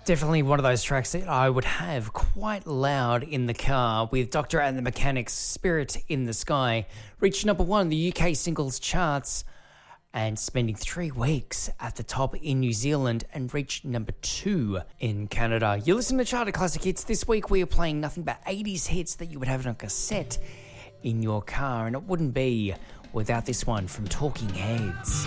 Definitely one of those tracks that I would have quite loud in the car, with Doctor and the Mechanics' Spirit in the Sky reached number 1 in the UK singles charts and spending 3 weeks at the top in New Zealand and reached number 2 in Canada. You're listening to Charter Classic Hits. This week we are playing nothing but 80s hits that you would have on a cassette in your car, and it wouldn't be without this one from Talking Heads.